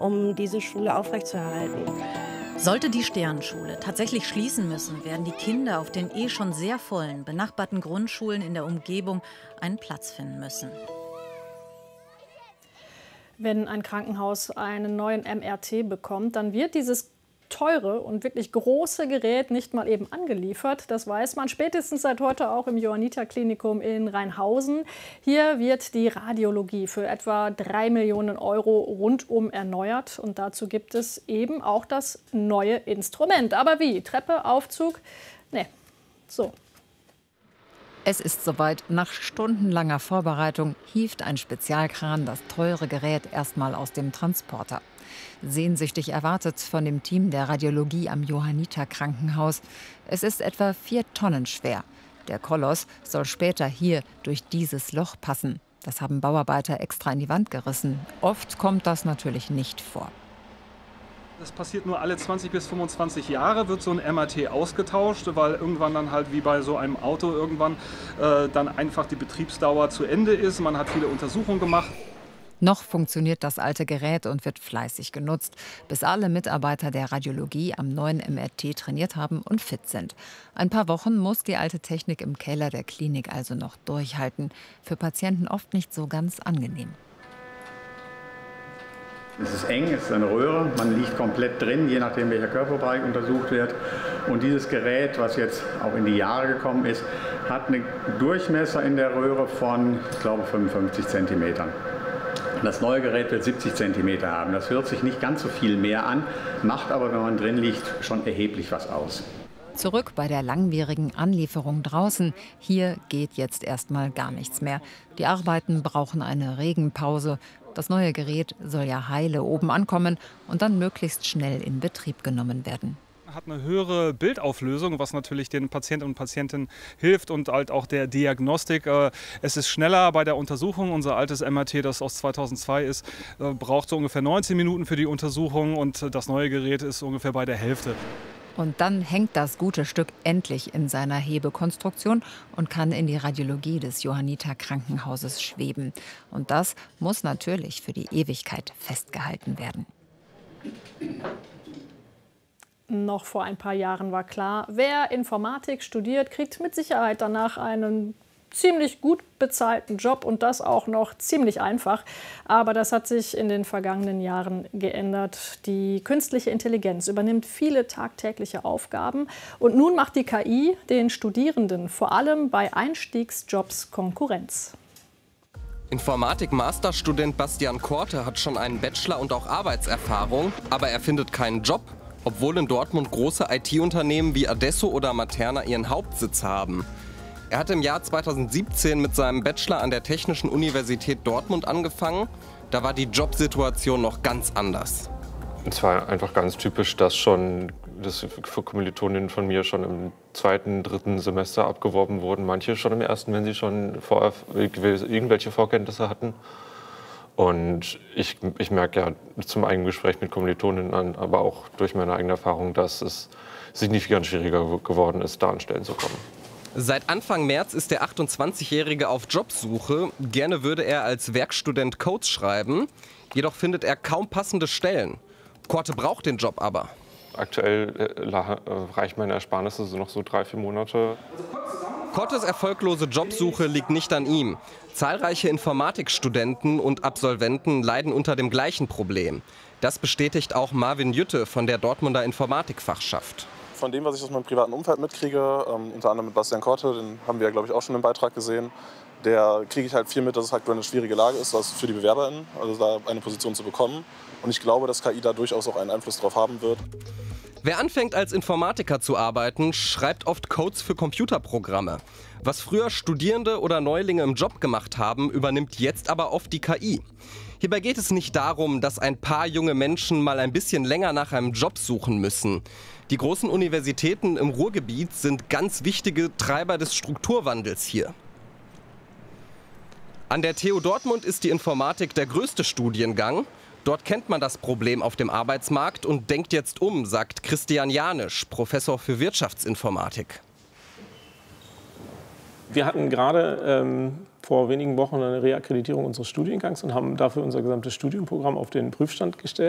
um diese Schule aufrechtzuerhalten. Sollte die Sternschule tatsächlich schließen müssen, werden die Kinder auf den schon sehr vollen, benachbarten Grundschulen in der Umgebung einen Platz finden müssen. Wenn ein Krankenhaus einen neuen MRT bekommt, dann wird dieses teure und wirklich große Gerät nicht mal eben angeliefert. Das weiß man spätestens seit heute auch im Johanniter-Klinikum in Rheinhausen. Hier wird die Radiologie für etwa 3 Millionen Euro rundum erneuert. Und dazu gibt es eben auch das neue Instrument. Aber wie? Treppe, Aufzug? Nee, so. Es ist soweit. Nach stundenlanger Vorbereitung hieft ein Spezialkran das teure Gerät erstmal aus dem Transporter. Sehnsüchtig erwartet von dem Team der Radiologie am Johanniter Krankenhaus. Es ist etwa 4 Tonnen schwer. Der Koloss soll später hier durch dieses Loch passen. Das haben Bauarbeiter extra in die Wand gerissen. Oft kommt das natürlich nicht vor. Das passiert nur alle 20 bis 25 Jahre, wird so ein MRT ausgetauscht, weil irgendwann dann halt wie bei so einem Auto irgendwann dann einfach die Betriebsdauer zu Ende ist. Man hat viele Untersuchungen gemacht. Noch funktioniert das alte Gerät und wird fleißig genutzt, bis alle Mitarbeiter der Radiologie am neuen MRT trainiert haben und fit sind. Ein paar Wochen muss die alte Technik im Keller der Klinik also noch durchhalten. Für Patienten oft nicht so ganz angenehm. Es ist eng, es ist eine Röhre, man liegt komplett drin, je nachdem welcher Körperbereich untersucht wird. Und dieses Gerät, was jetzt auch in die Jahre gekommen ist, hat einen Durchmesser in der Röhre von, ich glaube, 55 cm. Das neue Gerät wird 70 cm haben. Das hört sich nicht ganz so viel mehr an, macht aber, wenn man drin liegt, schon erheblich was aus. Zurück bei der langwierigen Anlieferung draußen. Hier geht jetzt erstmal gar nichts mehr. Die Arbeiten brauchen eine Regenpause. Das neue Gerät soll ja heile oben ankommen und dann möglichst schnell in Betrieb genommen werden. Hat eine höhere Bildauflösung, was natürlich den Patienten und Patientinnen hilft und halt auch der Diagnostik. Es ist schneller bei der Untersuchung. Unser altes MRT, das aus 2002 ist, braucht so ungefähr 19 Minuten für die Untersuchung und das neue Gerät ist ungefähr bei der Hälfte. Und dann hängt das gute Stück endlich in seiner Hebekonstruktion und kann in die Radiologie des Johanniter Krankenhauses schweben. Und das muss natürlich für die Ewigkeit festgehalten werden. Noch vor ein paar Jahren war klar, wer Informatik studiert, kriegt mit Sicherheit danach einen ziemlich gut bezahlten Job und das auch noch ziemlich einfach. Aber das hat sich in den vergangenen Jahren geändert. Die künstliche Intelligenz übernimmt viele tagtägliche Aufgaben und nun macht die KI den Studierenden vor allem bei Einstiegsjobs Konkurrenz. Informatik-Masterstudent Bastian Korte hat schon einen Bachelor und auch Arbeitserfahrung, aber er findet keinen Job, obwohl in Dortmund große IT-Unternehmen wie Adesso oder Materna ihren Hauptsitz haben. Er hat im Jahr 2017 mit seinem Bachelor an der Technischen Universität Dortmund angefangen. Da war die Jobsituation noch ganz anders. Es war einfach ganz typisch, dass für Kommilitoninnen von mir schon im 2., 3. Semester abgeworben wurden. Manche schon im 1., wenn sie schon irgendwelche Vorkenntnisse hatten. Und ich merke ja zum eigenen Gespräch mit Kommilitoninnen an, aber auch durch meine eigene Erfahrung, dass es signifikant schwieriger geworden ist, da an Stellen zu kommen. Seit Anfang März ist der 28-Jährige auf Jobsuche. Gerne würde er als Werkstudent Codes schreiben, jedoch findet er kaum passende Stellen. Korte braucht den Job aber. Aktuell reicht meine Ersparnisse noch so 3, 4 Monate. Kortes erfolglose Jobsuche liegt nicht an ihm. Zahlreiche Informatikstudenten und Absolventen leiden unter dem gleichen Problem. Das bestätigt auch Marvin Jütte von der Dortmunder Informatikfachschaft. Von dem, was ich aus meinem privaten Umfeld mitkriege, unter anderem mit Bastian Korte, den haben wir, glaube ich, auch schon im Beitrag gesehen, der kriege ich halt viel mit, dass es aktuell eine schwierige Lage ist, also für die BewerberInnen, also da eine Position zu bekommen. Und ich glaube, dass KI da durchaus auch einen Einfluss drauf haben wird. Wer anfängt als Informatiker zu arbeiten, schreibt oft Codes für Computerprogramme. Was früher Studierende oder Neulinge im Job gemacht haben, übernimmt jetzt aber oft die KI. Hierbei geht es nicht darum, dass ein paar junge Menschen mal ein bisschen länger nach einem Job suchen müssen. Die großen Universitäten im Ruhrgebiet sind ganz wichtige Treiber des Strukturwandels hier. An der TU Dortmund ist die Informatik der größte Studiengang. Dort kennt man das Problem auf dem Arbeitsmarkt und denkt jetzt um, sagt Christian Janisch, Professor für Wirtschaftsinformatik. Wir hatten gerade vor wenigen Wochen eine Reakkreditierung unseres Studiengangs und haben dafür unser gesamtes Studienprogramm auf den Prüfstand gestellt.